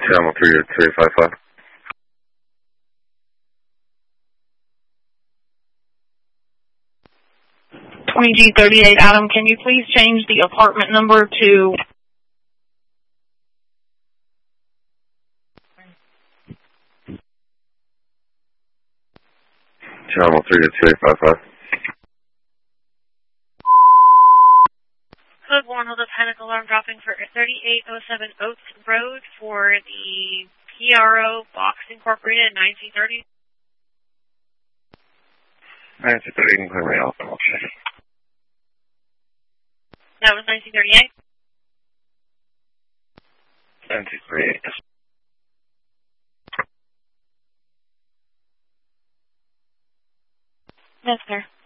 Channel 38355. 20G38, Adam, can you please change the apartment number to... Channel 38355. Code 1 with a panic alarm dropping for 3807 Oak Road for the PRO Box Incorporated 1930. 1930, you can clear me off. Okay. That was 1938? 1938. Yes, sir.